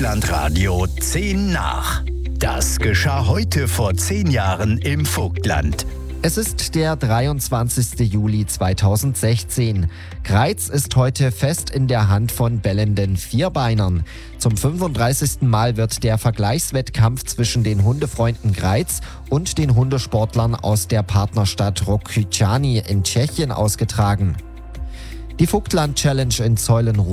Vogtlandradio 10 nach. Das geschah heute vor 10 Jahren im Vogtland. Es ist der 23. Juli 2016. Greiz ist heute fest in der Hand von bellenden Vierbeinern. Zum 35. Mal wird der Vergleichswettkampf zwischen den Hundefreunden Greiz und den Hundesportlern aus der Partnerstadt Rokycany in Tschechien ausgetragen. Die Vogtland Challenge in Zeulenroda